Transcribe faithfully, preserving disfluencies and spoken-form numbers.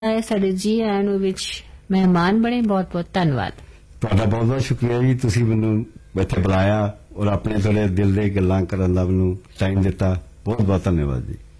ਸਾਡੇ ਜੀ ਆਇਆਂ ਨੂੰ ਵਿੱਚ ਮਹਿਮਾਨ ਬਣੇ। ਬਹੁਤ ਬਹੁਤ ਧੰਨਵਾਦ ਤੁਹਾਡਾ। ਬਹੁਤ ਬਹੁਤ ਸ਼ੁਕਰੀਆ ਜੀ, ਤੁਸੀਂ ਮੈਨੂੰ ਇੱਥੇ ਬੁਲਾਇਆ ਔਰ ਆਪਣੇ ਤੁਹਾਡੇ ਦਿਲ ਦੇ ਗੱਲਾਂ ਕਰਨ ਦਾ ਮੈਨੂੰ ਟਾਈਮ ਦਿੱਤਾ। ਬਹੁਤ ਬਹੁਤ ਧੰਨਵਾਦ ਜੀ।